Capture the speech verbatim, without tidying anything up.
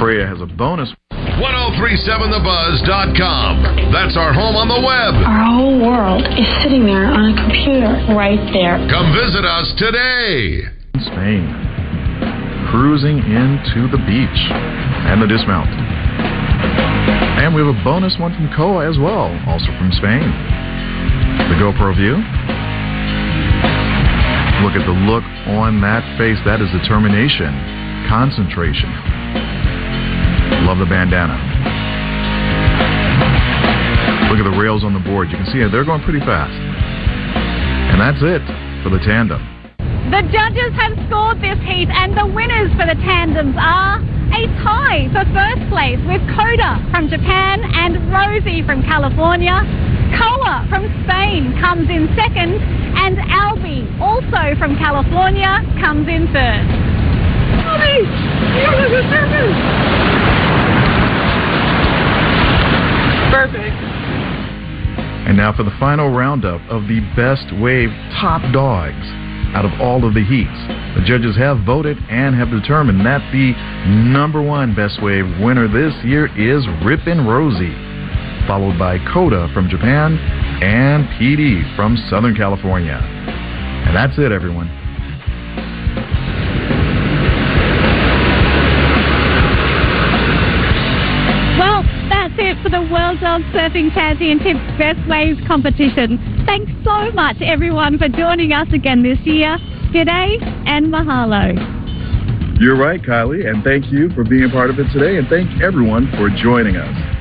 Freya has a bonus. ten thirty-seven the buzz dot com. That's our home on the web. Our whole world is sitting there on a computer right there. Come visit us today. Spain. Cruising into the beach and the dismount. And we have a bonus one from Koa as well, also from Spain. The GoPro view. Look at the look on that face. That is determination, concentration. Love the bandana. Look at the rails on the board. You can see it. They're going pretty fast. And that's it for the tandem. The judges have scored this heat, and the winners for the tandems are a tie for first place with Coda from Japan and Rosie from California. Koa from Spain comes in second, and Albie, also from California, comes in third. Albie, you're the surface. Perfect. And now for the final roundup of the best wave top dogs out of all of the heats. The judges have voted and have determined that the number one best wave winner this year is Rippin' Rosie, followed by Coda from Japan and P D from Southern California. And that's it, everyone. Well, that's it for the World Dog Surfing Championships Best Waves competition. Thanks so much, everyone, for joining us again this year. G'day and mahalo. You're right, Kylie, and thank you for being a part of it today, and thank everyone for joining us.